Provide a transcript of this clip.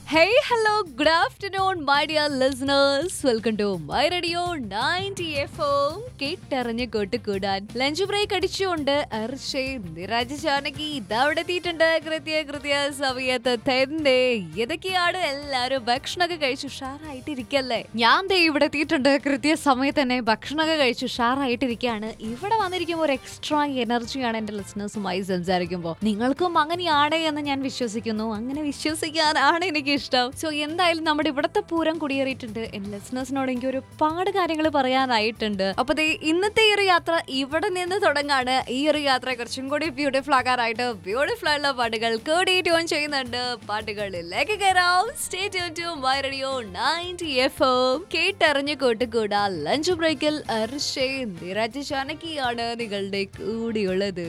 Hey, hello, good afternoon, my dear listeners. Welcome to my radio 90 FM. കേട്ടറിഞ്ഞ് കൂട്ടുകൂടാൻ lunch break അടിച്ചുകൊണ്ട് നിരാജ ജാനകി ഇതവിടെ എത്തിയിട്ടുണ്ട്. കൃത്യ സമയത്ത് തന്നെ ഏതൊക്കെയാണ് എല്ലാരും ഭക്ഷണമൊക്കെ കഴിച്ചു ഉഷാറായിട്ടിരിക്കല്ലേ? ഞാൻ ദേ ഇവിടെ എത്തിയിട്ടുണ്ട്. കൃത്യ സമയത്ത് തന്നെ ഭക്ഷണമൊക്കെ കഴിച്ചു ഉഷാറായിട്ടിരിക്കുകയാണ്. ഇവിടെ വന്നിരിക്കുമ്പോൾ ഒരു എക്സ്ട്രാ എനർജിയാണ് എന്റെ ലിസണേഴ്സുമായി സംസാരിക്കുമ്പോൾ. നിങ്ങൾക്കും അങ്ങനെയാണ് എന്ന് ഞാൻ വിശ്വസിക്കുന്നു. അങ്ങനെ വിശ്വസിക്കാനാണ് എനിക്ക് ഇഷ്ടം. സോ എന്തായാലും നമ്മുടെ ഇവിടത്തെ പൂരം കുടിയേറിയിട്ടുണ്ട്. എന്റെ ലിസണേഴ്സിനോട് എനിക്ക് ഒരുപാട് കാര്യങ്ങൾ പറയാനായിട്ടുണ്ട്. അപ്പൊ ഇന്നത്തെ ഈ ഒരു യാത്ര ഇവിടെ നിന്ന് തുടങ്ങാണ്. ഈ ഒരു യാത്ര കുറച്ചും കൂടി ബ്യൂട്ടിഫുൾ ആക്കാനായിട്ട് ബ്യൂട്ടിഫുൾ ആയിട്ടുള്ള പാട്ടുകൾ കൂടി ട്യൂൺ ചെയ്യുന്നുണ്ട്. പാട്ടുകളിലേക്ക് കയറാം. Stay tune to my radio 90 FM. കേട്ടറിഞ്ഞ് കൂട്ടുകൂടാ ലഞ്ച് ബ്രേക്കിൽ നിരാജ ജാനകിയാണ് നിങ്ങളുടെ കൂടിയുള്ളത്.